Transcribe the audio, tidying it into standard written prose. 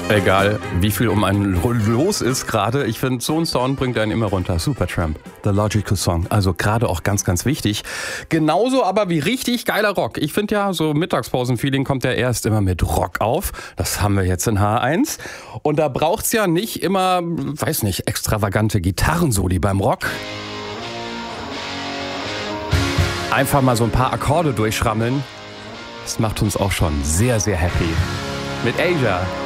Egal, wie viel um einen los ist gerade. Ich finde, so ein Sound bringt einen immer runter. Supertramp, The Logical Song. Also gerade auch ganz, ganz wichtig. Genauso aber wie richtig geiler Rock. Ich finde ja, so Mittagspausen-Feeling kommt ja erst immer mit Rock auf. Das haben wir jetzt in H1. Und da braucht's ja nicht immer, weiß nicht, extravagante Gitarrensoli beim Rock. Einfach mal so ein paar Akkorde durchschrammeln. Das macht uns auch schon sehr, sehr happy. Mit Asia.